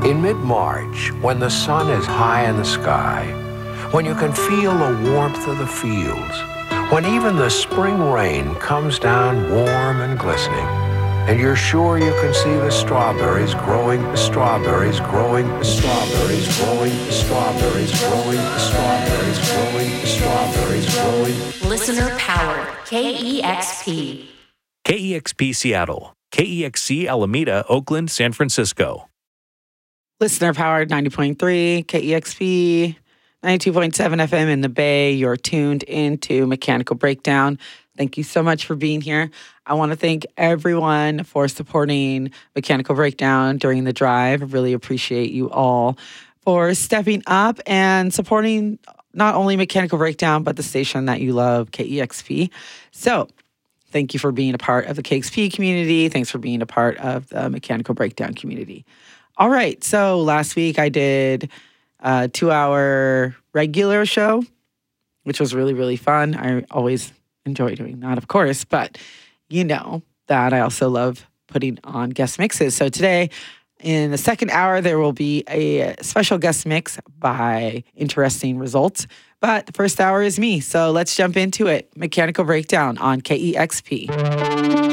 In mid-March, when the sun is high in the sky, when you can feel the warmth of the fields, when even the spring rain comes down warm and glistening, and you're sure you can see the strawberries growing, the strawberries growing, the strawberries growing, the strawberries growing, the strawberries growing, the strawberries growing. Listener powered, KEXP. KEXP Seattle, KEXC Alameda, Oakland, San Francisco. Listener powered 90.3, KEXP, 92.7 FM in the Bay. You're tuned into Mechanical Breakdown. Thank you so much for being here. I want to thank everyone for supporting Mechanical Breakdown during the drive. I really appreciate you all for stepping up and supporting not only Mechanical Breakdown, but the station that you love, KEXP. So thank you for being a part of the KEXP community. Thanks for being a part of the Mechanical Breakdown community. All right, so last week I did a 2-hour regular show, which was really, really fun. I always enjoy doing that, of course, but you know that I also love putting on guest mixes. So today, in the second hour, there will be a special guest mix by Interesting Results, but the first hour is me. So let's jump into it. Mechanical Breakdown on KEXP.